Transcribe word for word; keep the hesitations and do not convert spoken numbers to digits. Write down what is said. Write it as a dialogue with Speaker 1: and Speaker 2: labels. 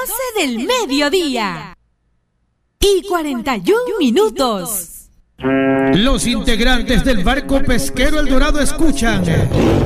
Speaker 1: doce del mediodía y cuarenta y un minutos.
Speaker 2: Los integrantes del barco pesquero El Dorado escuchan